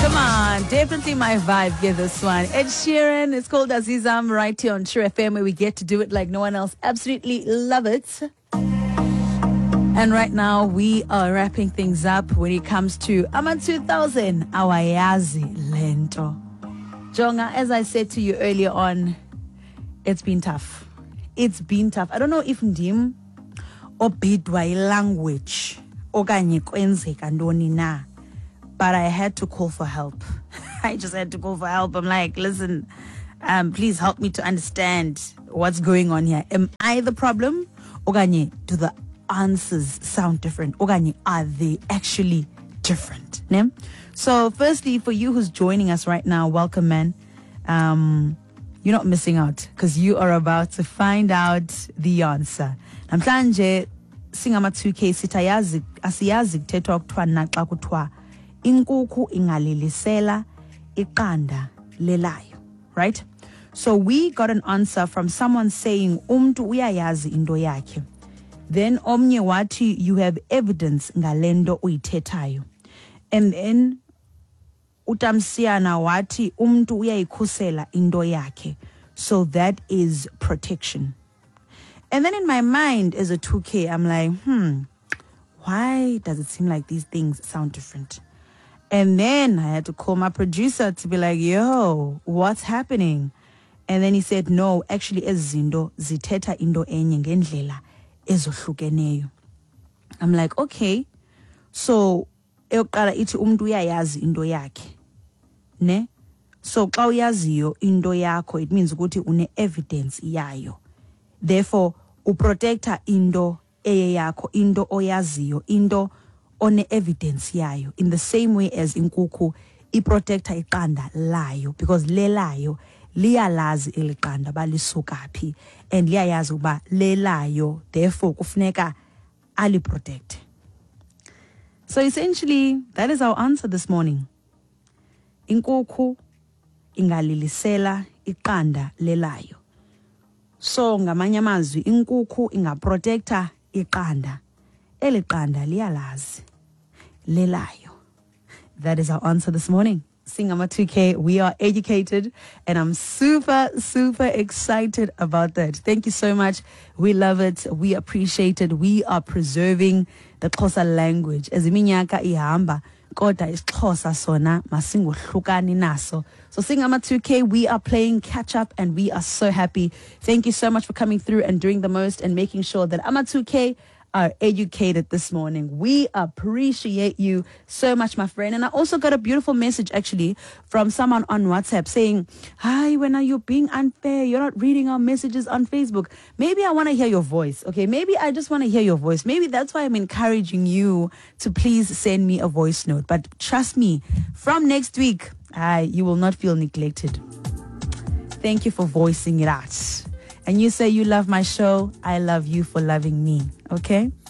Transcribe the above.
Come on, definitely my vibe. Get this one. Ed Sheeran. It's called Azizam right here on True FM, where we get to do it like no one else. Absolutely love it. And right now we are wrapping things up when it comes to Ama 2000 Awayazi Lento. Jonga, as I said to you earlier on, it's been tough. It's been tough. I don't know if ndim obidwa language okanye kwenzeka ntoni na. But I had to call for help. I just had to call for help. I'm like, listen, please help me to understand what's going on here. Am I the problem? Oganye, do the answers sound different? Oganye, are they actually different? Ne? So firstly, for you who's joining us right now, welcome, man. You're not missing out because you are about to find out the answer. Namhlanje singama 2K sitayazi asiyazi kuthethwa kuthiwa naxa kuthiwa inkukhu ingalilisela iqanda lelayo, right? So we got an answer from someone saying umntu uyayazi into yakhe. Then omnye wathi you have evidence ngalendo uyithethayo. And then utamsiana wathi umntu uyayikhusela into yakhe. So that is protection. And then in my mind as a 2K, I'm like, why does it seem like these things sound different? And then I had to call my producer to be like, yo, what's happening? And then he said, no, actually, ezindo zithetha into enye ngendlela ezohlukeneyo. I'm like, okay. So, eyokuqala ithi umuntu uyayazi into yakhe. Ne? So, xa uyaziyo into yakho, it means ukuthi une evidence yayo. Therefore, uprotecta into eye yakho, into oyaziyo, into one evidence yayo, in the same way as inkukhu iprotecta iqanda layo, because lelayo liyalazi eliqanda balisukapi, and liyayazi uba lelayo, therefore kufuneka aliprotect. So essentially, that is our answer this morning. Inkukhu ingalilisela iqanda lelayo. So ngamanye amazwi inkukhu ingaprotecta iqanda. Eliqanda liyalazi lelayo. That is our answer this morning. Singama 2K, we are educated, and I'm super, super excited about that. Thank you so much. We love it. We appreciate it. We are preserving the Xhosa language. As iminyaka ihamba, kodwa isiXhosa sona masingohlukani naso. So Singama 2K, we are playing catch up, and we are so happy. Thank you so much for coming through and doing the most and making sure that Ama 2K are educated this morning. We appreciate you so much, my friend. And I also got a beautiful message actually from someone on WhatsApp saying, hi, when are you being unfair? You're not reading our messages on Facebook. Maybe I want to hear your voice. Okay, maybe I just want to hear your voice. Maybe that's why I'm encouraging you to please send me a voice note. But trust me, from next week, you will not feel neglected. Thank you for voicing it out. And you say you love my show. I love you for loving me. Okay?